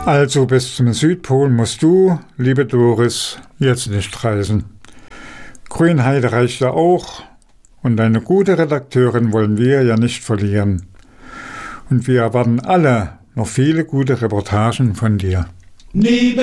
Also bis zum Südpol musst du, liebe Doris, jetzt nicht reisen. Grünheide reicht ja auch und eine gute Redakteurin wollen wir ja nicht verlieren. Und wir erwarten alle noch viele gute Reportagen von dir.